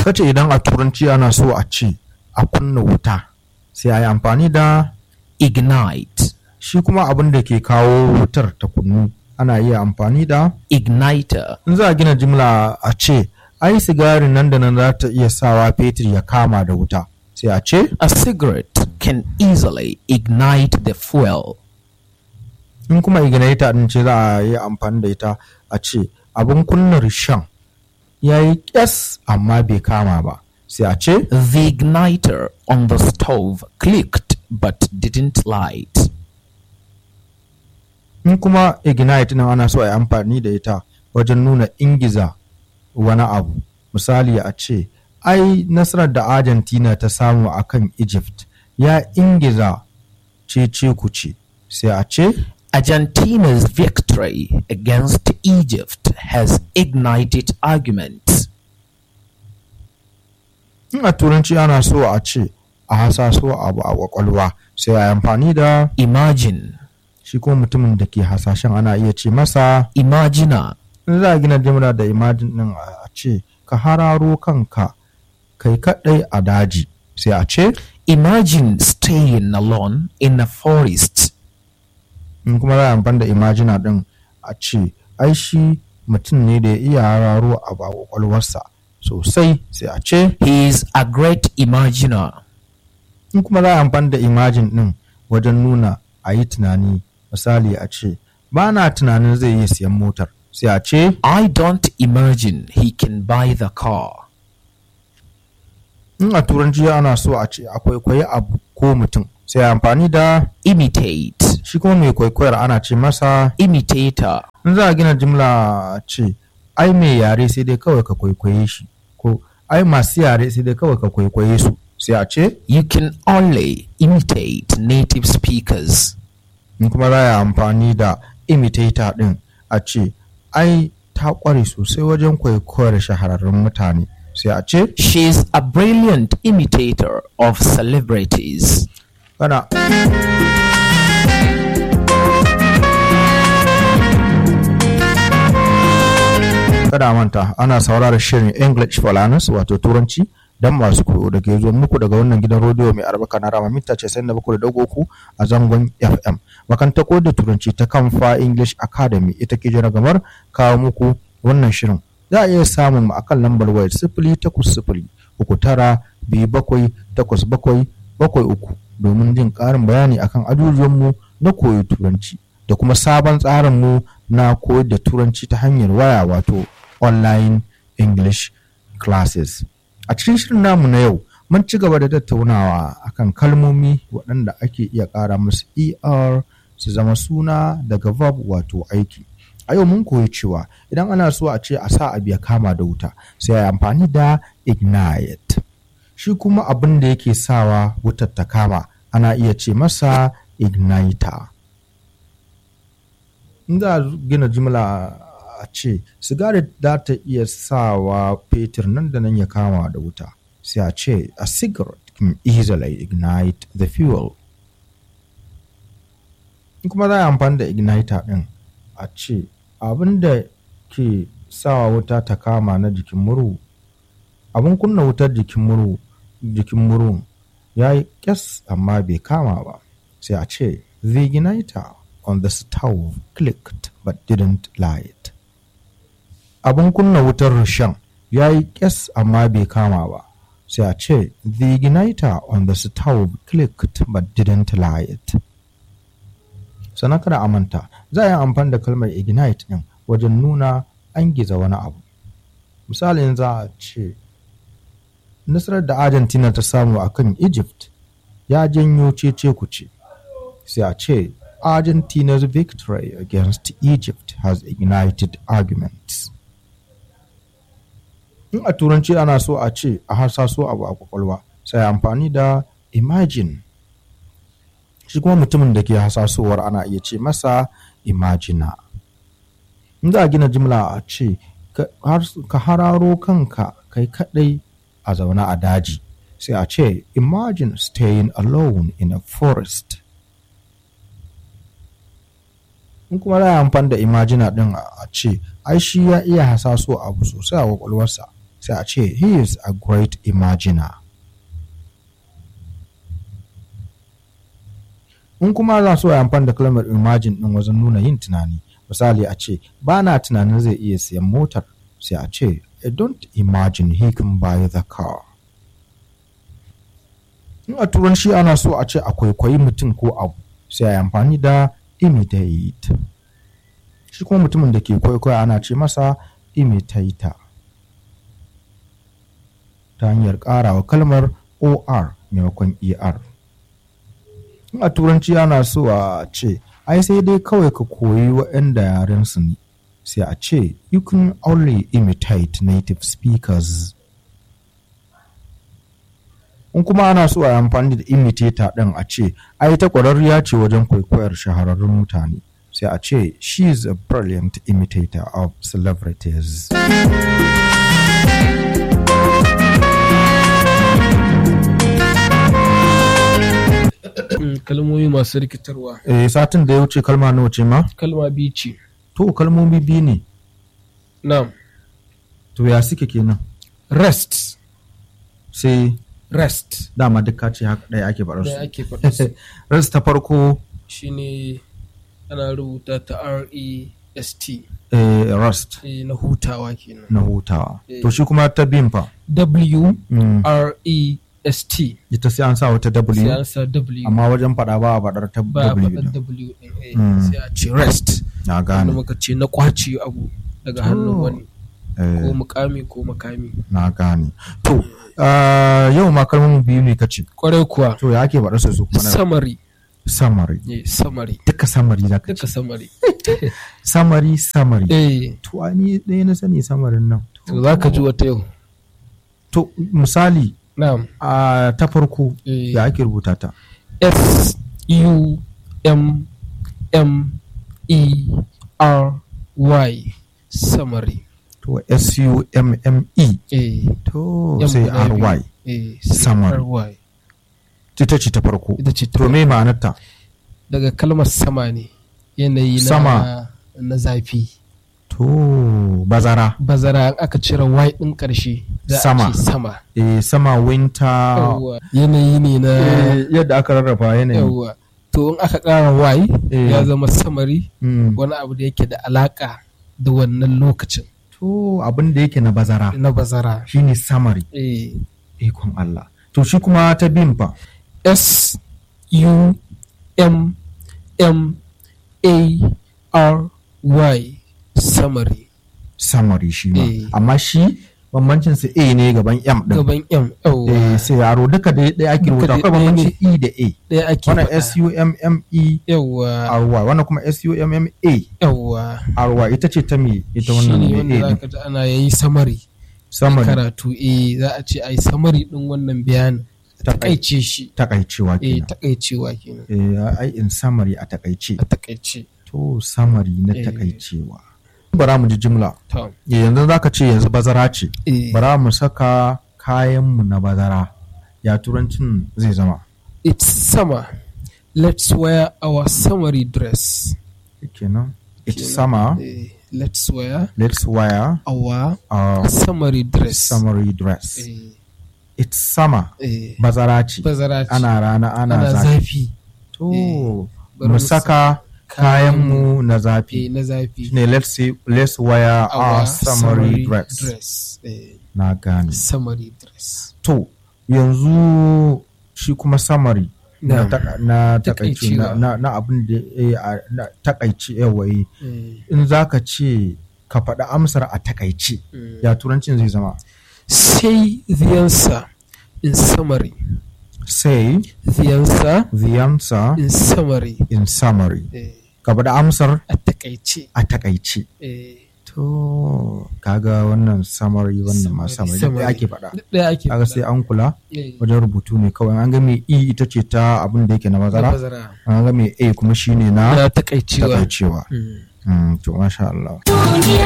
kace idan a turanci ana so a ce a kunna wuta sai a yi amfani da ignite. shi kuma abin da ke kawo wutar ta kunnu ana iya amfani da Igniter. in za a gina jimla a ce ai sigarin nan da nan za ta iya sawa fetur ya kama da wuta sai a ce A cigarette can easily ignite the fuel. in kuma igniter din ce za a yi amfani da ita a ce abin kunna rishan ya yi kyas amma bai kama ba sai a ce The igniter on the stove clicked but didn't light. in kuma ignite nan ana so a yi amfani da ita wajen nuna ingiza wani abu misali a ce ai nasarar da Argentina ta samu akan Egypt ya ingiza cece kuce sai a ce Argentina's victory against Egypt has ignited arguments. in a turanci ana so a ce a hasaso abu a kwakwalwa sai a yi amfani da Imagine, shi kuma mutumin da ke hasashen ana iya ce masa imaginer, in za a gina jimla da imagine din a ce ka hararo kanka kai kadai a daji sai a ce imagine staying alone in a forest. in kuma za a amfani da imagina din a ce ai shi mutum ne da ya iya hararo a kwakwalwarsa sosai sai a ce He is a great imaginer. in kuma za a amfani da imagine din wajen nuna a yi tunani misali a ce ba na tunanin zai iya siyan motar sai a ce I don't imagine he can buy the car. in a turanci ana so a ce a kwaikwayi abu ko mutum sai a amfani da Imitate, shi kuma mai kwaikwayar ana ce masa imitator. in za a gina jimla a ce ai mai yare sai dai kawai ka kwaikwaye shi ko ai masu yare sai dai kawai ka kwaikwaye su sai a ce You can only imitate native speakers. in kuma za a amfani da imitator din a ce ai ta kware sosai wajen kwaikwayar shahararrun mutane sai a ce She's a brilliant imitator of celebrities. kana kada manta ana saurara shirin English for Learners wato turanci dan masu koyo da ke zuwa muku daga wannan gidan rediyo mai albarka na Rama mita 97.3 a zangon FM. Makanta ko da turanci ta Kamfa English Academy ita ke jira gamar kawo muku wannan shirin. Za a iya samun mu akan lambar wayar 08039278773 domin jin ƙarin bayani akan ajujuwanmu na koyi turanci da kuma sabon tsarinmu na koyar da turanci ta hanyar waya wato online English classes. A cikin shirin namu na yau mun ci gaba da tattaunawa akan kalmomi waɗanda ake iya ƙara musu er su zama suna daga verb wato aiki. A yau mun koyi cewa idan ana so a ce a sa abu ya kama da wuta sai a yi amfani da ignite. Shi kuma abin da yake sawa wutar ta kama ana iya ce masa igniter. In za a gina jimla a ce sigari za ta iya sawa fetur nan da nan ya kama da wuta sai a ce a cigarette can easily ignite the fuel. In kuma za a amfani da igniter din a ce abin da ke sawa wuta ta kama na jikin murhu abin kunna wutar jikin murhu ya yi kyas amma bai kama ba sai a ce the igniter on the stove clicked but didn't light. Abin kunna wutar rishan ya yi kyas amma bai kama ba sai a ce the igniter on the stove clicked but didn't light. Sannan kada a manta za a yi amfani da kalmar ignite din wajen nuna an giza wani abu. Misalin za a ce nasarar da Argentina ta samu akan Egypt ya janyo cece kuce sai a ce Argentina's victory against Egypt has ignited arguments. In a turanci ana so a ce a hasaso abu a kwakwalwa sai amfani da imagine. Shi kuma mutumin da ke hasasowar ana iya ce masa imaginer. In za a gina jimla a ce ka hararo kanka kai kadai a zaune a daji sai a ce imagine staying alone in a forest. In kuma za a amfani da imaginer din a ce ai shi ya iya hasaso abu sosai a kwakwalwarsa sai a ce he is a great imaginer. In kuma za so a amfani da kalmar imagine din wajen nuna yin tunani, misali a ce ba na tunanin zai iya siyan motar, sai a ce I don't imagine he can buy the car. In a turanci ana so a ce a kwaikwayi mutum ko abu, sai a yi amfani da imitate. Shi kuma mutumin da ke kwaikwaya ana ce masa imitator, ta hanyar ƙarawa kalmar or maimakon er. In a turanci ana so a ce ai sai dai kawai ka koyi waɗanda yaren su ne, sai a ce you can only imitate native speakers. In kuma ana so a yi amfani da imitator ɗin a ce ai ta ƙwararriya ce wajen kwaikwayar shahararrun mutane, sai a ce she is a brilliant imitator of celebrities. Kalmomi masu rikitarwa. Satin da ya wuce kalma nawa ce ma? Kalma biyu ce. To kalmomi biyu ne. Na'am. To ya suke kenan? Rest. Sai Rest. dama duk ka ce haka ɗaya ake faɗar Da su. ake faɗa su. Rest ta farko Shine ana rubuta ta R-E-S-T. rest Na hutawa kenan. na hutawa. To shi kuma ta biyun fa? W-R-E-S-T. Ita sai an sa wata Sai W, an sa W. amma wajen faɗa ba a faɗar ta Ba a W faɗa ɗin. W ɗin. Sai a ce rest. Na Wanda gane. muka ce na kwace abu daga hannun wani. Eh, Ko mukami ko makami. na gane. To yau ma kalmomi biyu ne kace. Kwarai kuwa. To ya ake faɗar su kuma na Summary. summary. Summary. Duka summary za ka Duka ce. summary. Summary. To a ni ɗaya na sani samarin nan. To za ka ji wata yau. To misali Na'am. ta farko Eh. ya ake rubuta ta? SUMMERY. Summary. To SUMME. To sai RY. Summary. RY. Ita ce ta farko. Ita ce ta To me ma'anarta? daga kalmar sama ne. Yanayi Sama. na zafi. To bazara. Bazara in aka cire Y ɗin ƙarshe. Za a Sama. ce sama. Sama winter. Yawwa. Yanayi ne na Yadda aka rarraba yanayi. yawwa. To in aka ƙara Y ya zama samari. Mm. Wani abu da yake da alaƙa da wannan lokacin To abin da yake na bazara na bazara. shine summary. Ikon Allah. To shi kuma ta bin fa. SUMMARY. Summary. Summary shi ma. Eh. Amma shi bambancin su A ne gaban M din. Gaban M. Yawwa. Sai yaro duka da ɗaya ake Duka rubuta. dai Akwai ɗaya bambancin E da A. Ɗaya ake Wannan faɗa. SUMME Yawwa. RY. Wannan kuma SUMMA Yawwa. RY. Ita ce ta me? Ita Shi wannan ne wanda A za din. ka ji ana yayi samari. Summary. Karatu za a ce ai samari ɗin wannan bayanin. Takaice shi. Takaicewa kenan. Takaicewa kenan. Ai in summary a takaice. A takaice. To summary na takaicewa. Bara mu ji jimla. To. Yanzu za ka ce yanzu bazara ce. Eh. Bara mu saka kayanmu na bazara. Ya turancin zai zama. It's summer. Let's wear our summery dress. Kenan. It's summer. Let's wear Let's wear our our summery dress. summery dress. Eh, It's summer. eh, Bazara ce. bazara ce. Ana rana ana Ana zafi. zafi. To bari mu mu saka kayanmu na zafi. Na zafi. Shine let's wear our summery dress. Na gane. Summery dress. To yanzu shi kuma summary na takaici na abin da na takaici yawayi in za ka ce ka faɗi amsar a takaici ya turancin zai zama. Say the answer in summary. Say the answer in summary. Ka faɗi amsar a takaici. To kaga wannan summary wannan ma summary da ake faɗa. Kaga sai an kula wajen rubutu ne kawai an ga mai E ita ce ta abin da yake na bazara an ga mai A kuma shine na takaicewa. To masha Allah.